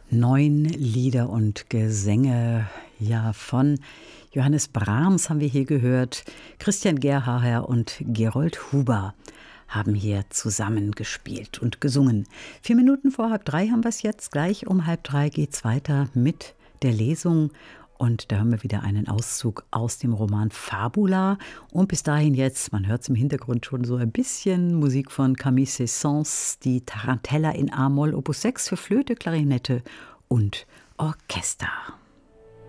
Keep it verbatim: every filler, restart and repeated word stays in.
Neun Lieder und Gesänge, ja, von Johannes Brahms haben wir hier gehört. Christian Gerhaher und Gerold Huber haben hier zusammengespielt und gesungen. Vier Minuten vor halb drei haben wir es jetzt. Gleich um halb drei geht's weiter mit der Lesung. Und da hören wir wieder einen Auszug aus dem Roman Fabula. Und bis dahin jetzt, man hört es im Hintergrund schon so ein bisschen, Musik von Camille Saint-Saëns, die Tarantella in A-Moll, Opus sechs für Flöte, Klarinette und Orchester.